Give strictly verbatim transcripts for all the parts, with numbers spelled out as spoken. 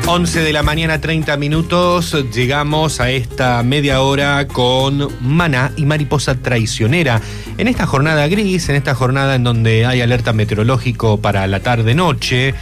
once de la mañana, treinta minutos, llegamos a esta media hora con Maná y Mariposa Traicionera. En esta jornada gris, en esta jornada en donde hay alerta meteorológico para la tarde-noche.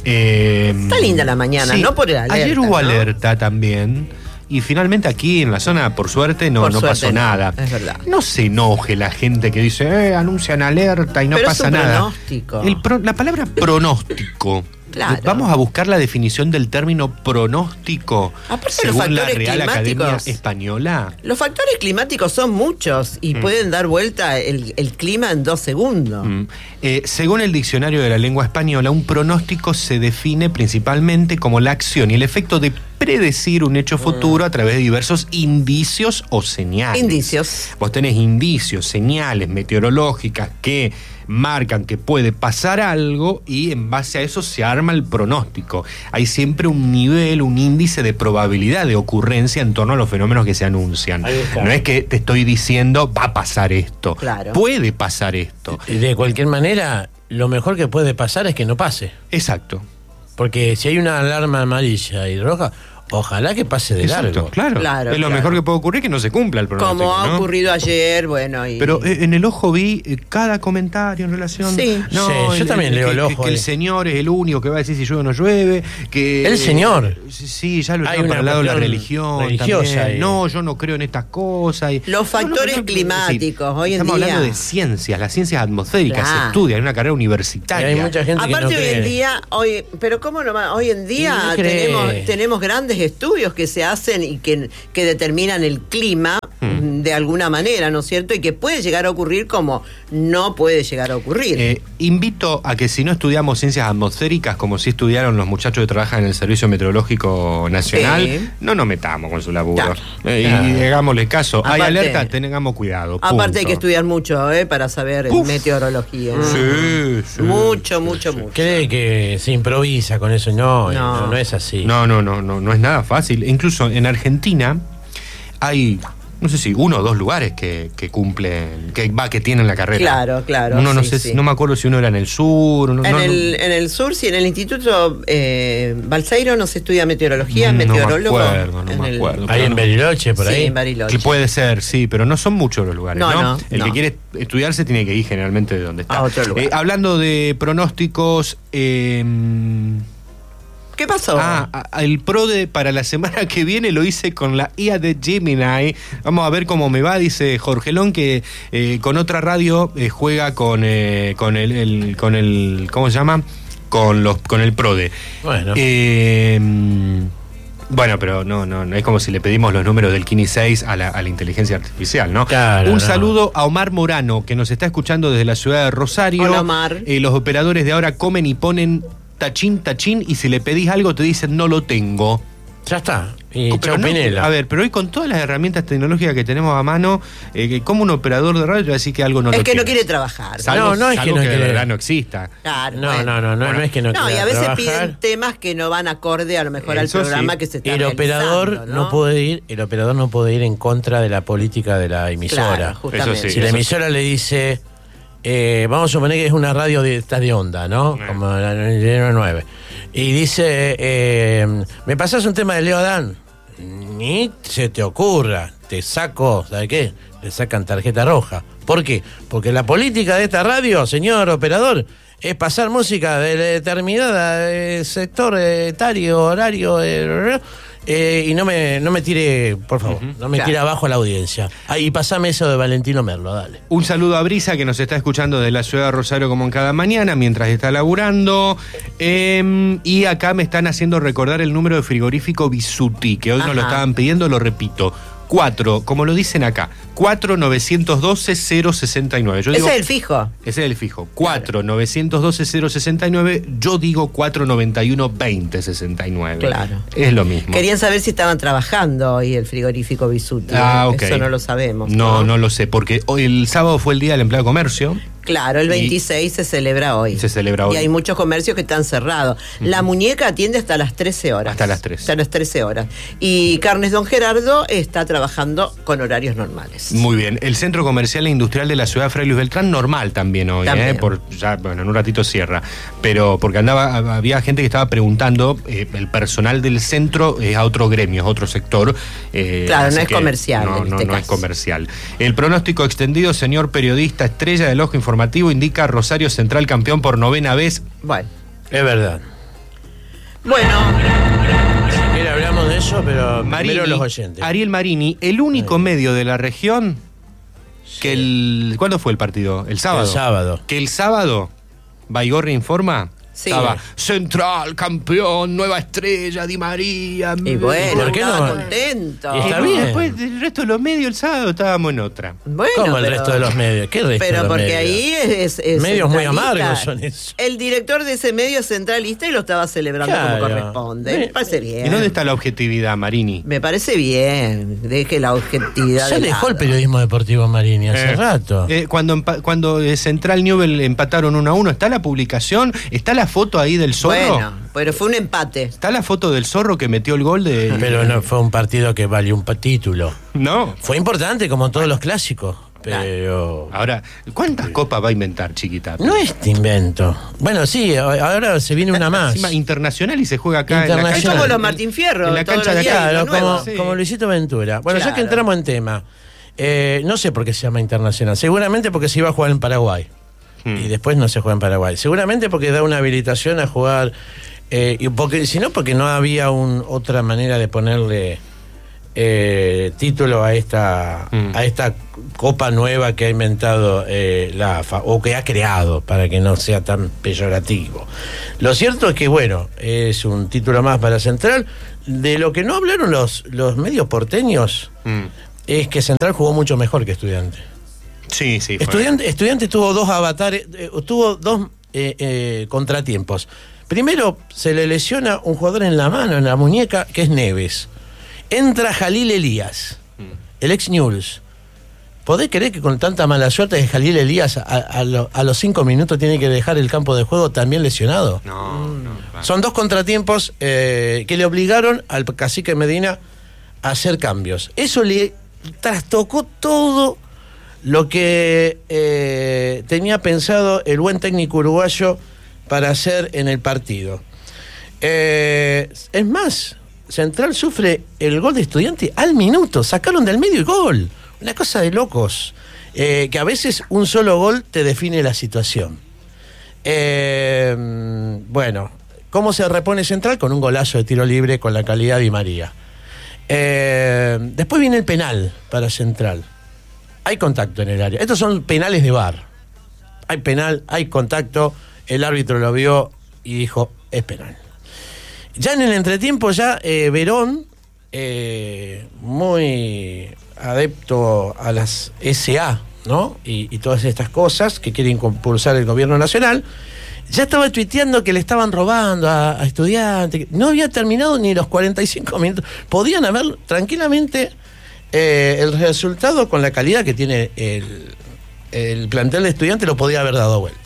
Eh, Está linda la mañana, sí, no por el alerta. Ayer hubo ¿no? alerta también. Y finalmente aquí en la zona, por suerte, no, Por no suerte, pasó no, nada. es verdad. No se enoje la gente que dice, eh, anuncian alerta y no Pero pasa es un nada. pronóstico. El pro- la palabra pronóstico. Claro. Vamos a buscar la definición del término pronóstico Aparte de los según la factores Real Academia climáticos. Española. Los factores climáticos son muchos y Mm. pueden dar vuelta el, el clima en dos segundos. Mm. Eh, según el diccionario de la lengua española, un pronóstico se define principalmente como la acción y el efecto de predecir un hecho futuro a través de diversos indicios o señales. Indicios. Vos tenés indicios, señales meteorológicas que marcan que puede pasar algo y en base a eso se arma el pronóstico. Hay siempre un nivel, un índice de probabilidad de ocurrencia en torno a los fenómenos que se anuncian. No es que te estoy diciendo va a pasar esto. Claro. Puede pasar esto. De cualquier manera, lo mejor que puede pasar es que no pase. Exacto. Porque si hay una alarma amarilla y roja, ojalá que pase de Exacto, largo. claro. Claro, es lo claro. mejor que puede ocurrir que no se cumpla el pronóstico. Como ha ¿no? ocurrido ayer, bueno, y... Pero eh, en el ojo vi eh, cada comentario en relación. Sí. No, Sí, yo el- también el- leo que, el que- ojo que el ahí. señor es el único que va a decir si llueve o no llueve. Que, El señor. eh, sí, sí, ya lo Hay está una para el lado de la cuestión religión. religiosa también. ahí. No, yo no creo en estas cosas. y- Los factores no, no, no, climáticos, sí, hoy en estamos día. hablando de ciencias, las ciencias atmosféricas Claro. se estudian en una carrera Y universitaria. hay mucha gente que no Aparte hoy en cree. día, hoy, pero cómo no va? Hoy en día ¿Quién cree? tenemos, tenemos grandes estudios que se hacen y que, que determinan el clima Hmm. de alguna manera, ¿no es cierto? Y que puede llegar a ocurrir como no puede llegar a ocurrir. Eh, invito a que si no estudiamos ciencias atmosféricas como si estudiaron los muchachos que trabajan en el Servicio Meteorológico Nacional, Sí. no nos metamos con su laburo. Claro. Eh, Claro. Y hagámosle caso. Hay Aparte- alerta, tengamos cuidado. Aparte hay punto. que estudiar mucho, ¿eh? Para saber Uf. meteorología. ¿no? Sí, sí. Mucho, mucho, mucho. Cree que se improvisa con eso. No, No. no, no es así. No, no, no, no, no es nada fácil. Incluso en Argentina hay, no sé si uno o dos lugares que, que cumplen, que va, que tienen la carrera. Claro, claro, Uno no sí, sé, sí. si- no me acuerdo si uno era en el sur. No, En, no, el, en el sur, sí, en el Instituto eh, Balseiro no se estudia meteorología, No me meteorólogo. acuerdo, no En me el- acuerdo. Ahí en Bariloche, por sí, ahí. en Bariloche. Que puede ser, sí, pero no son muchos los lugares, ¿no? No, no, El no. que quiere estudiar se tiene que ir generalmente de donde está. A otro lugar. Eh, hablando de pronósticos, eh, ¿Qué pasó? ah, a- el PRODE para la semana que viene lo hice con la I A de Gemini. Vamos a ver cómo me va, dice Jorgelón, que eh, con otra radio eh, juega con, eh, con el, el- con el, ¿cómo se llama? Con los, con el PRODE. Bueno. Eh, bueno, pero no, no, no es como si le pedimos los números del Kini seis a la, a la inteligencia artificial, ¿no? Claro, Un no. saludo a Omar Morano, que nos está escuchando desde la ciudad de Rosario. Hola, Omar. Eh, los operadores de ahora comen y ponen tachín, tachín, y si le pedís algo te dicen no lo tengo. Ya está. Y Pero chau no, Pinela. a ver, pero hoy con todas las herramientas tecnológicas que tenemos a mano, eh, que como un operador de radio te va a decir que algo no es lo que no tiene. quiere trabajar. Salvo, No, no es que salvo no que de quiere. verdad no exista. Claro, No, bueno. no, no, no, Bueno. no es que no, No, y quiera a veces trabajar. piden temas que no van acorde a lo mejor Eso al programa sí. que se está El operador realizando, ¿no? puede ir, el operador no puede ir en contra de la política de la emisora. Claro, justamente. Eso sí. Si la emisora le dice, eh, vamos a suponer que es una radio de esta de onda, ¿no? Eh. Como la noventa y nueve. Y dice, eh, ¿me pasás un tema de Leo Dan? Ni se te ocurra, te saco, ¿sabe qué? Le sacan tarjeta roja. ¿Por qué? Porque la política de esta radio, señor operador, es pasar música de determinada eh, sector etario, horario, eh, eh, y no me, no me tire, por favor, no me Claro. tire abajo a la audiencia. Ah, y pasame eso de Valentino Merlo, dale. Un saludo a Brisa, que nos está escuchando de la ciudad de Rosario como en cada mañana, mientras está laburando. Eh, y acá me están haciendo recordar el número de frigorífico Bisuti, que hoy nos lo Ajá. estaban pidiendo, lo repito. cuatro, como lo dicen acá, cuatro nueve uno dos cero seis nueve. Yo Ese digo, es el fijo. ese es el fijo. cuatro nueve uno dos cero seis nueve, yo digo cuatro nueve uno veinte sesenta y nueve. Claro. Es lo mismo. Querían saber si estaban trabajando hoy el frigorífico Bisuti. Ah, ok. Eso no lo sabemos. No, no lo sé, porque hoy el sábado fue el día del empleado de comercio. Claro, el veintiséis y se celebra hoy. Se celebra hoy. Y hay muchos comercios que están cerrados. Uh-huh. La muñeca atiende hasta las trece horas. Hasta las tres. Hasta las trece horas. Y Carnes Don Gerardo está trabajando con horarios normales. Muy bien. El Centro Comercial e Industrial de la Ciudad de Fray Luis Beltrán, normal también hoy, también. ¿eh? Por, ya, bueno, en un ratito cierra. Pero porque andaba, había gente que estaba preguntando, eh, el personal del centro es a otro gremio, es otro sector. Eh, claro, no es comercial. No, en no, este no caso. es comercial. El pronóstico extendido, señor periodista estrella del Ojo Informativo, indica Rosario Central campeón por novena vez. Bueno. Es verdad. Bueno. Si quiere hablamos de eso, pero Marini, primero los oyentes. Ariel Marini, el único Ay. medio de la región que el... ¿Cuándo fue el partido? ¿El sábado? El sábado. Que el sábado, Baigorria informa... Sí. Estaba Central, campeón, nueva estrella, Di María. Y bueno, ¿por qué estaba no? contento. Y está bien. Después el resto de los medios el sábado estábamos en otra. Bueno, ¿Cómo el pero, resto de los medios? ¿Qué resto Pero de los porque medios? ahí es, es medios muy centralista. amargos son esos. El director de ese medio es centralista y lo estaba celebrando Claro. como corresponde. Me parece bien. ¿Y dónde está la objetividad, Marini? Me parece bien. Deje la objetividad. Ya de dejó el lado. periodismo deportivo Marini hace Eh, rato. Eh, cuando empa- cuando eh, Central Newell empataron uno a uno, ¿está la publicación? ¿Está la foto ahí del zorro? Bueno, pero fue un empate. ¿Está la foto del zorro que metió el gol de...? Pero no fue un partido que valió un pa- título. No. Fue importante como todos los clásicos, pero... Ahora, ¿cuántas copas va a inventar, chiquita? No es este invento. Bueno, sí, ahora se viene una más. Encima, internacional y se juega acá en la Internacional. cancha. Es como los en- Martín Fierro. en la todos cancha los de días acá. hay Claro, uno nuevo. como, sí. como Luisito Ventura. Bueno, ya Claro. que entramos en tema, eh, no sé por qué se llama internacional. Seguramente porque se iba a jugar en Paraguay. Hmm. Y después no se juega en Paraguay. Seguramente porque da una habilitación a jugar... Eh, y porque, si no, porque no había un, otra manera de ponerle eh, título a esta Mm. a esta copa nueva que ha inventado eh, la A F A, o que ha creado, para que no sea tan peyorativo. Lo cierto es que, bueno, es un título más para Central. De lo que no hablaron los, los medios porteños Mm. es que Central jugó mucho mejor que Estudiante. Sí, sí. fue. Estudiante, Estudiante tuvo dos avatares, eh, tuvo dos eh, eh, contratiempos. Primero, se le lesiona un jugador en la mano, en la muñeca, que es Neves. Entra Jalil Elías, el ex Newell's. ¿Podés creer que con tanta mala suerte de Jalil Elías a, a, lo- a los cinco minutos tiene que dejar el campo de juego también lesionado? No, no. va. Son dos contratiempos eh, que le obligaron al cacique Medina a hacer cambios. Eso le trastocó todo lo que eh, tenía pensado el buen técnico uruguayo para hacer en el partido. Eh, es más, Central sufre el gol de Estudiante al minuto. Sacaron del medio el gol. Una cosa de locos. Eh, que a veces un solo gol te define la situación. Eh, bueno, ¿cómo se repone Central? Con un golazo de tiro libre con la calidad de Di María. Eh, después viene el penal para Central. Hay contacto en el área. Estos son penales de V A R. Hay penal, hay contacto. El árbitro lo vio y dijo, es penal. Ya en el entretiempo, ya eh, Verón, eh, muy adepto a las S A, ¿no? Y, y todas estas cosas que quiere impulsar el gobierno nacional, ya estaba tuiteando que le estaban robando a, a estudiantes. No había terminado ni los cuarenta y cinco minutos. Podían haber tranquilamente eh, el resultado con la calidad que tiene el, el plantel de Estudiantes lo podía haber dado vuelta.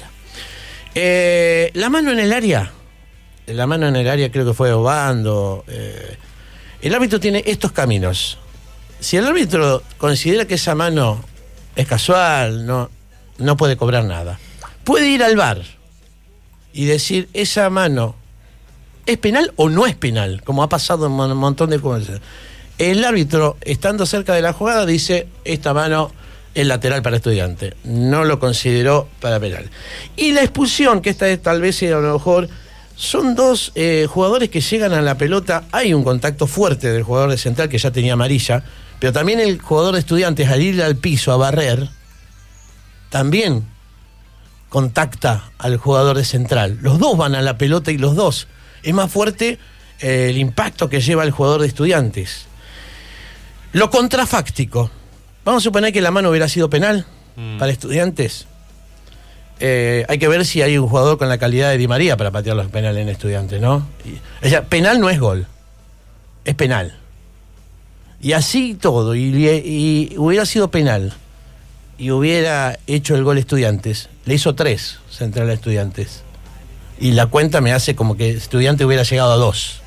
Eh, la mano en el área, la mano en el área creo que fue Obando. Eh, el árbitro tiene estos caminos. Si el árbitro considera que esa mano es casual, no, no puede cobrar nada. Puede ir al V A R y decir, esa mano es penal o no es penal, como ha pasado en un montón de cosas. El árbitro, estando cerca de la jugada, dice, esta mano es lateral para Estudiante. No lo consideró para penal. Y la expulsión, que esta es tal vez a lo mejor, son dos eh, jugadores que llegan a la pelota. Hay un contacto fuerte del jugador de Central, que ya tenía amarilla, pero también el jugador de Estudiantes, al ir al piso a barrer, también contacta al jugador de Central. Los dos van a la pelota y los dos. Es más fuerte eh, el impacto que lleva el jugador de Estudiantes. Lo contrafáctico. Vamos a suponer que la mano hubiera sido penal mm. para Estudiantes. Eh, hay que ver si hay un jugador con la calidad de Di María para patear los penales en Estudiantes, ¿no? Y, o sea, penal no es gol, es penal. Y así todo, y, y hubiera sido penal. y hubiera hecho el gol Estudiantes. Le hizo tres Central a Estudiantes. Y la cuenta me hace como que Estudiantes hubiera llegado a dos.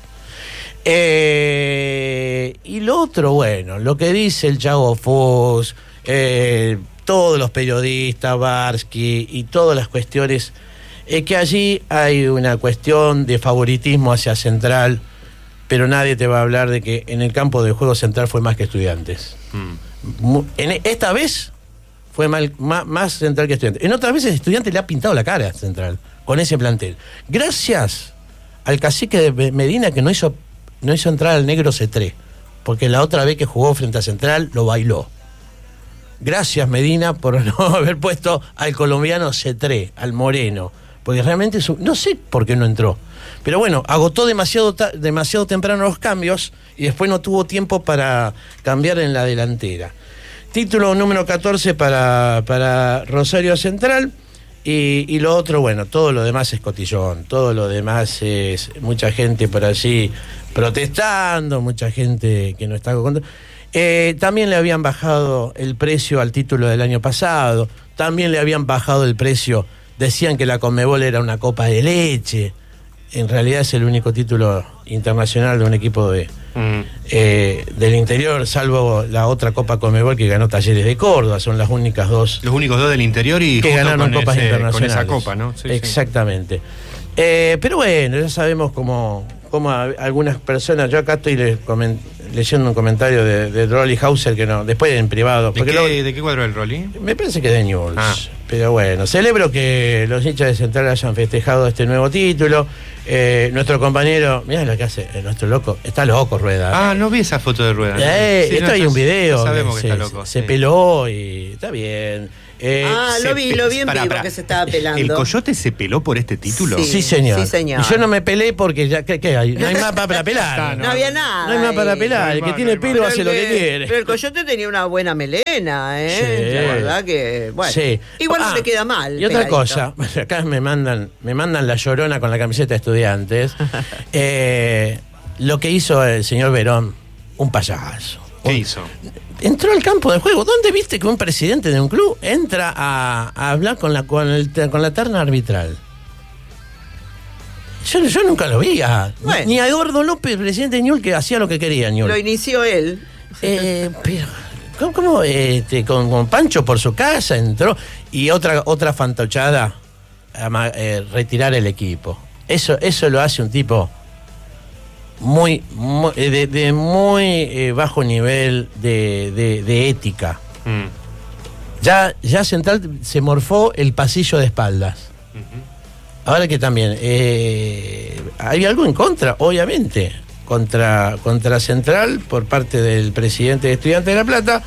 Eh, y lo otro, bueno, lo que dice el Chavo Fus, eh, todos los periodistas, Barsky y todas las cuestiones, es que allí hay una cuestión de favoritismo hacia Central, pero nadie te va a hablar de que en el campo de juego Central fue más que Estudiantes. Mm. En esta vez fue mal, más, más Central que Estudiantes. En otras veces Estudiantes le ha pintado la cara a Central con ese plantel. Gracias al cacique de Medina que no hizo, no hizo entrar al negro Cetré, porque la otra vez que jugó frente a Central lo bailó. Gracias, Medina, por no haber puesto al colombiano Cetré, al moreno, porque realmente su, no sé por qué no entró. Pero bueno, agotó demasiado, ta- demasiado temprano los cambios y después no tuvo tiempo para cambiar en la delantera. Título número catorce para, para Rosario Central. Y, y lo otro, bueno, todo lo demás es cotillón, todo lo demás es mucha gente por allí protestando, mucha gente que no está contenta. Eh, también le habían bajado el precio al título del año pasado, también le habían bajado el precio, decían que la Conmebol era una copa de leche, en realidad es el único título internacional de un equipo de, mm. eh, del interior, salvo la otra Copa Conmebol que ganó Talleres de Córdoba, son las únicas dos. Los únicos dos del interior y que ganaron copas ese, internacionales. con esa copa, ¿no? Sí, exactamente. Sí. Eh, pero bueno, ya sabemos cómo, cómo algunas personas, yo acá estoy le, coment, leyendo un comentario de, de Rolly Hauser que no, después en privado. ¿De qué, lo, ¿De qué cuadro el Rolly? Me parece que de Newell's. Ah. Pero bueno, celebro que los hinchas de Central hayan festejado este nuevo título. Eh, nuestro compañero, mirá lo que hace, eh, nuestro loco, está loco Rueda. Ah, no vi esa foto de Rueda. ¿no? Eh, sí, esto no, hay un video. No sabemos que, que está se, loco. Se sí. peló y está bien. Eh, ah, lo vi, lo vi en vivo que se estaba pelando. ¿El Coyote se peló por este título? Sí, sí, señor. Sí, señor. Y yo no me pelé porque ya, ¿qué, qué hay? No hay más para pelar. no, no había nada. No hay más para pelar. No el que más, tiene no pelo más. hace lo que, que quiere. Pero el Coyote tenía una buena melena, ¿eh? Sí. La verdad que, bueno. Sí. Igual ah, no le queda mal. Y otra pegadito. cosa, acá me mandan, me mandan la Llorona con la camiseta de Estudiantes. eh, lo que hizo el señor Verón, un payaso. ¿Qué un, hizo? Entró al campo de juego. ¿Dónde viste que un presidente de un club entra a, a hablar con la, con, el, con la terna arbitral? Yo, yo nunca lo vi. A, bueno. Ni a Eduardo López, presidente de Ñul, que hacía lo que quería Ñul. Lo inició él. Eh, pero, ¿cómo? cómo este, con, con Pancho por su casa entró. Y otra, otra fantochada, a, eh, retirar el equipo. Eso, eso lo hace un tipo muy, muy de, de muy eh, bajo nivel de, de, de ética. Mm. Ya, ya Central se morfó el pasillo de espaldas. Uh-huh. Ahora que también eh, hay algo en contra, obviamente, contra, contra Central por parte del presidente de Estudiantes de La Plata,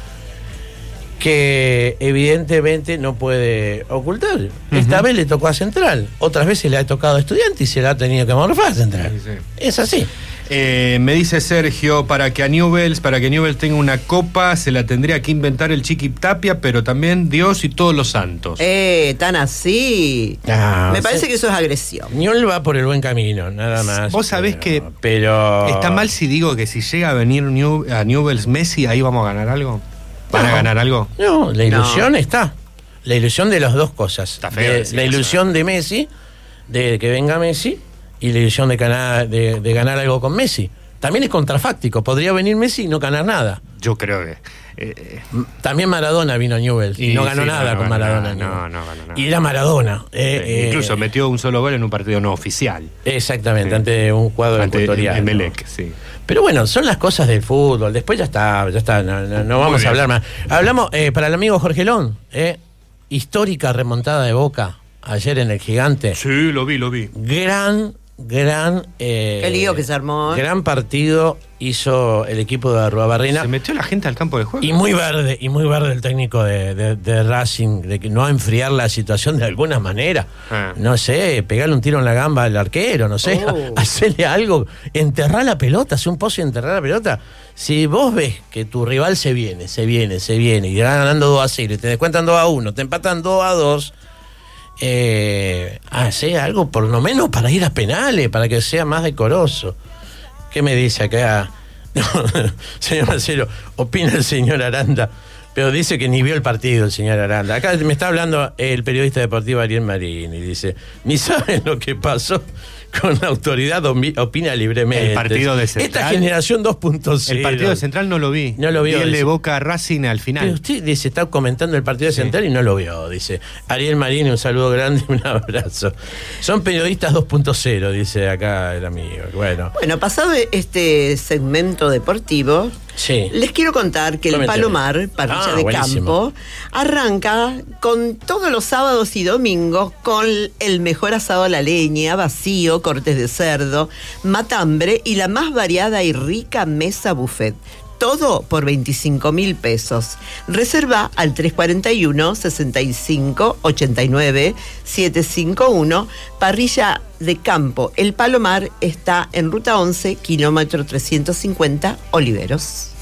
que evidentemente no puede ocultar. Uh-huh. Esta vez le tocó a Central, otras veces le ha tocado a Estudiantes y se la ha tenido que morfar a Central. Sí, sí. Es así. Eh, me dice Sergio, para que a Newell's, para que Newell's tenga una copa, se la tendría que inventar el Chiqui Tapia, pero también Dios y todos los santos. Eh, tan así. No, me parece sí. que eso es agresión. Newell's va por el buen camino, nada más. Vos sabés pero, que pero está mal si digo que si llega a venir New, a Newell's Messi, ahí vamos a ganar algo. ¿Van no, a ganar algo? No, la ilusión no. está. La ilusión de las dos cosas. Está feo de, la ilusión eso. de Messi, de que venga Messi, y la ilusión de ganar, de, de ganar algo con Messi. También es contrafáctico. Podría venir Messi y no ganar nada. Yo creo que... Eh, También Maradona vino a Newell's y, y no ganó sí, nada no, con no, Maradona. No, no ganó nada. Y era Maradona. Eh, sí, incluso eh, metió un solo gol en un partido no oficial. Exactamente, sí. ante un cuadro ante ecuatoriano. Emelec, sí. Pero bueno, son las cosas del fútbol. Después ya está, ya está. No, no, no vamos a hablar más. Hablamos eh, para el amigo Jorgelón, eh, histórica remontada de Boca ayer en el Gigante. Sí, lo vi, lo vi. Gran, gran... Eh, Qué lío que se armó. Gran partido hizo el equipo de Arruabarrena. Se metió la gente al campo de juego. Y muy verde, y muy verde el técnico de, de, de Racing, de que no enfriar la situación de alguna manera. Ah. No sé, pegarle un tiro en la gamba al arquero, no sé, oh. hacerle algo, enterrar la pelota, hacer un pozo y enterrar la pelota. Si vos ves que tu rival se viene, se viene, se viene, y van ganando dos a cero, y te descuentan dos a uno, te empatan dos a dos, eh, hace algo por lo menos para ir a penales, para que sea más decoroso. ¿Qué me dice acá? No, señor Marcelo, opina el señor Aranda. Pero dice que ni vio el partido el señor Aranda. Acá me está hablando el periodista deportivo Ariel Marini. Dice, ni saben lo que pasó con la autoridad, opina libremente. El partido de Central. Esta generación dos punto cero. El partido de Central no lo vi. No lo vio. Vi el dice. de Boca Racing al final. Pero usted dice, está comentando el partido de Central sí. y no lo vio, dice. Ariel Marini, un saludo grande y un abrazo. Son periodistas dos punto cero, dice acá el amigo. Bueno, bueno pasado este segmento deportivo, sí. les quiero contar que Coméntame. el Palomar, parrilla ah, de buenísimo. campo, arranca con todos los sábados y domingos con el mejor asado a la leña, vacío, cortes de cerdo, matambre y la más variada y rica mesa buffet. Todo por veinticinco mil pesos. Reserva al tres cuarenta y uno, sesenta y cinco, ochenta y nueve, setecientos cincuenta y uno. Parrilla de campo El Palomar está en ruta once, kilómetro trescientos cincuenta, Oliveros.